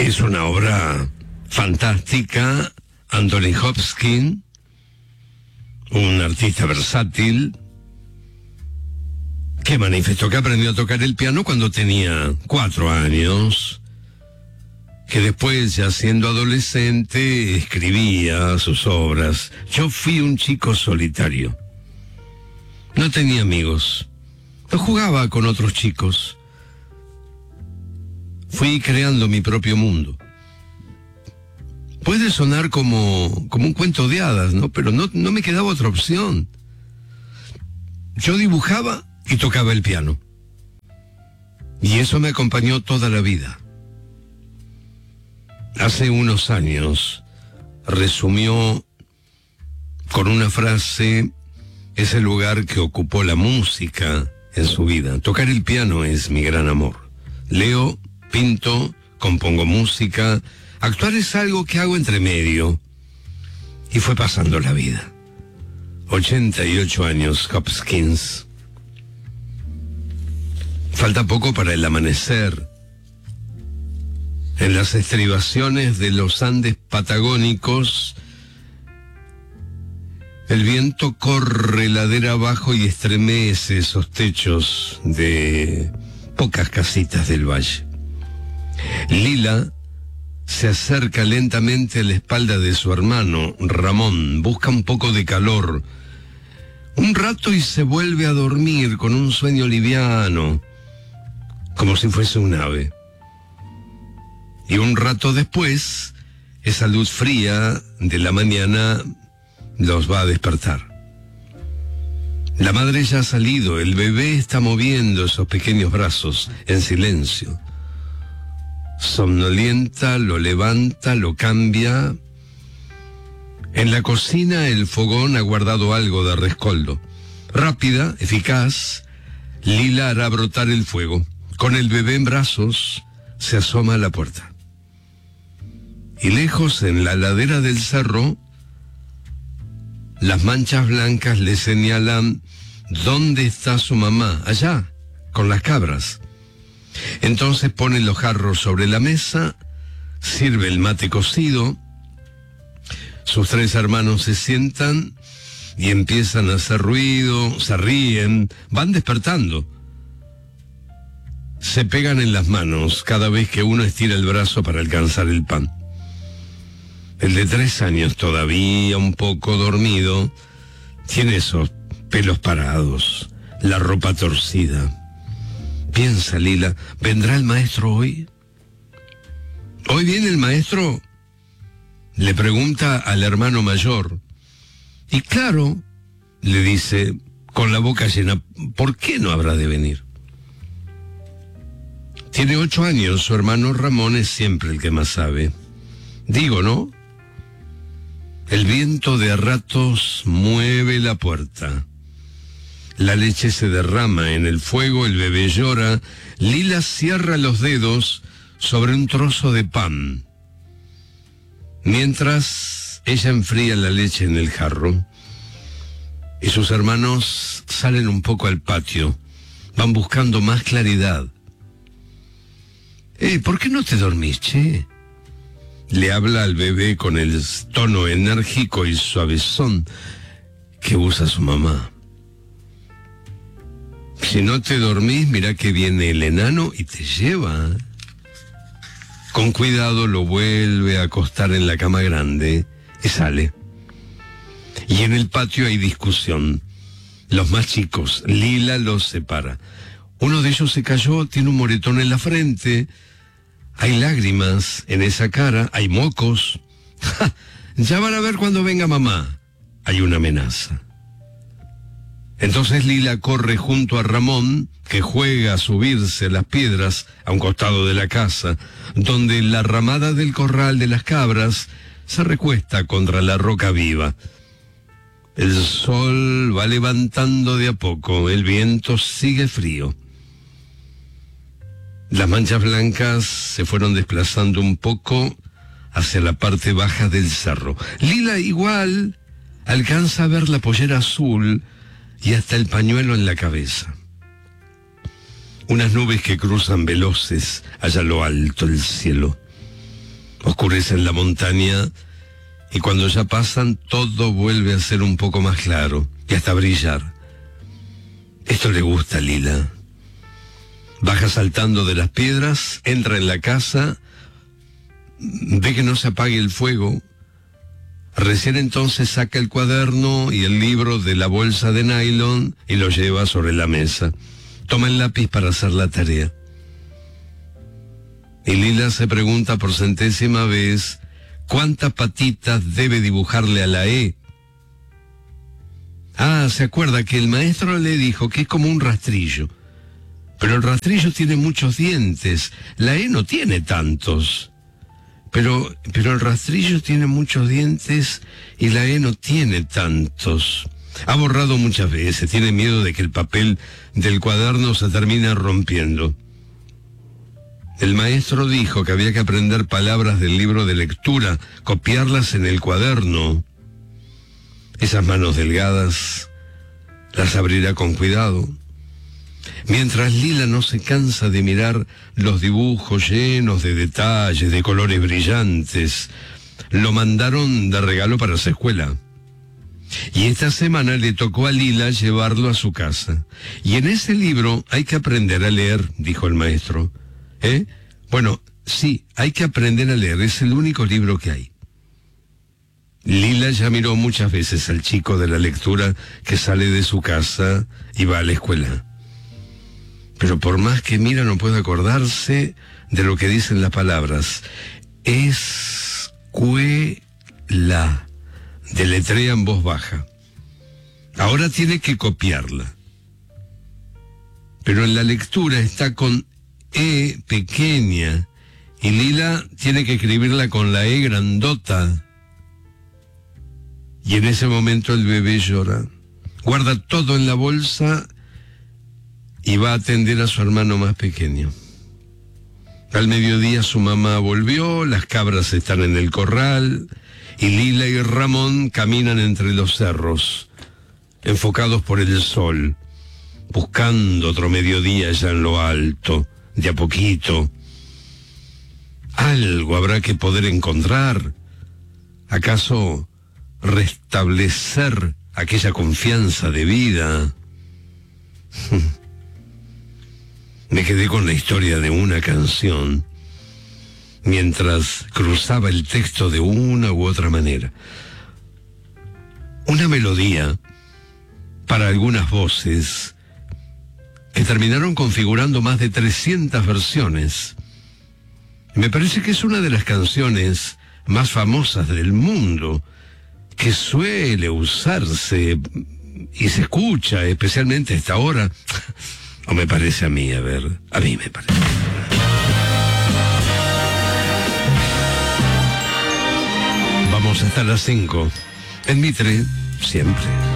Es una obra fantástica. Anthony Hopkins, un artista versátil, que manifestó que aprendió a tocar el piano cuando tenía 4 años, que después, ya siendo adolescente, escribía sus obras. Yo fui un chico solitario. No tenía amigos. No jugaba con otros chicos. Fui creando mi propio mundo. Puede sonar como un cuento de hadas, ¿no? Pero no me quedaba otra opción. Yo dibujaba y tocaba el piano. Y eso me acompañó toda la vida. Hace unos años resumió con una frase ese lugar que ocupó la música en su vida. Tocar el piano es mi gran amor. Leo, pinto, compongo música. Actuar es algo que hago entre medio. Y fue pasando la vida. 88 años, Hopkins. Falta poco para el amanecer. En las estribaciones de los Andes patagónicos, el viento corre ladera abajo y estremece esos techos de pocas casitas del valle. Lila se acerca lentamente a la espalda de su hermano, Ramón. Busca un poco de calor. Un rato y se vuelve a dormir con un sueño liviano, como si fuese un ave. Y un rato después, esa luz fría de la mañana los va a despertar. La madre ya ha salido, el bebé está moviendo esos pequeños brazos en silencio. Somnolienta, lo levanta, lo cambia. En la cocina el fogón ha guardado algo de rescoldo. Rápida, eficaz, Lila hará brotar el fuego. Con el bebé en brazos, se asoma a la puerta. Y lejos, en la ladera del cerro, las manchas blancas le señalan dónde está su mamá, allá, con las cabras. Entonces pone los jarros sobre la mesa, sirve el mate cocido, sus 3 hermanos se sientan y empiezan a hacer ruido, se ríen, van despertando. Se pegan en las manos cada vez que uno estira el brazo para alcanzar el pan. El de 3 años, todavía un poco dormido, tiene esos pelos parados, la ropa torcida. Piensa Lila, ¿vendrá el maestro hoy? ¿Hoy viene el maestro? Le pregunta al hermano mayor. Y claro, le dice, con la boca llena, ¿por qué no habrá de venir? Tiene 8 años, su hermano Ramón es siempre el que más sabe. Digo, ¿no? El viento de a ratos mueve la puerta. La leche se derrama en el fuego, el bebé llora. Lila cierra los dedos sobre un trozo de pan, mientras ella enfría la leche en el jarro. Y sus hermanos salen un poco al patio. Van buscando más claridad. ¿Por qué no te dormís, che? Le habla al bebé con el tono enérgico y suavezón que usa su mamá. Si no te dormís, mirá que viene el enano y te lleva. Con cuidado lo vuelve a acostar en la cama grande y sale. Y en el patio hay discusión. Los más chicos, Lila los separa. Uno de ellos se cayó, tiene un moretón en la frente. Hay lágrimas en esa cara, hay mocos. ¡Ja! Ya van a ver cuando venga mamá. Hay una amenaza. Entonces Lila corre junto a Ramón, que juega a subirse las piedras a un costado de la casa, donde la ramada del corral de las cabras se recuesta contra la roca viva. El sol va levantando de a poco, el viento sigue frío. Las manchas blancas se fueron desplazando un poco hacia la parte baja del cerro. Lila igual alcanza a ver la pollera azul y hasta el pañuelo en la cabeza. Unas nubes que cruzan veloces allá a lo alto del cielo. Oscurece en la montaña y cuando ya pasan todo vuelve a ser un poco más claro y hasta brillar. Esto le gusta a Lila. Baja saltando de las piedras, entra en la casa, ve que no se apague el fuego. Recién entonces saca el cuaderno y el libro de la bolsa de nylon y lo lleva sobre la mesa. Toma el lápiz para hacer la tarea. Y Lila se pregunta por centésima vez cuántas patitas debe dibujarle a la E. Se acuerda que el maestro le dijo que es como un rastrillo. Pero el rastrillo tiene muchos dientes, la E no tiene tantos. Pero el rastrillo tiene muchos dientes y la E no tiene tantos. Ha borrado muchas veces, tiene miedo de que el papel del cuaderno se termine rompiendo. El maestro dijo que había que aprender palabras del libro de lectura, copiarlas en el cuaderno. Esas manos delgadas las abrirá con cuidado. Mientras Lila no se cansa de mirar los dibujos llenos de detalles, de colores brillantes, lo mandaron de regalo para su escuela. Y esta semana le tocó a Lila llevarlo a su casa. Y en ese libro hay que aprender a leer, dijo el maestro. Bueno, sí, hay que aprender a leer, es el único libro que hay. Lila ya miró muchas veces al chico de la lectura que sale de su casa y va a la escuela. Pero por más que mira no puede acordarse de lo que dicen las palabras. Escuela. Deletrea en voz baja. Ahora tiene que copiarla. Pero en la lectura está con E pequeña y Lila tiene que escribirla con la E grandota. Y en ese momento el bebé llora. Guarda todo en la bolsa y va a atender a su hermano más pequeño. Al mediodía su mamá volvió, las cabras están en el corral y Lila y Ramón caminan entre los cerros, enfocados por el sol, buscando otro mediodía ya en lo alto, de a poquito. Algo habrá que poder encontrar. ¿Acaso restablecer aquella confianza de vida? Me quedé con la historia de una canción mientras cruzaba el texto de una u otra manera. Una melodía para algunas voces que terminaron configurando más de 300 versiones. Me parece que es una de las canciones más famosas del mundo, que suele usarse y se escucha especialmente a esta hora. O me parece a mí, a mí me parece. Vamos hasta las 5. En Mitre, siempre.